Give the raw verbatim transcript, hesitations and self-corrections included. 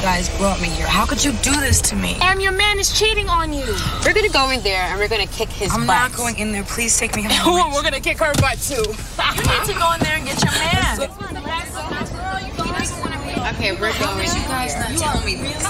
guys brought me here. How could you do this to me? Em, your man is cheating on you. We're gonna go in there and we're gonna kick his I'm butt. not going in there. Please take me home. We're gonna kick her butt too. You need to go in there and get your man. Okay, we're going. You guys not telling me this.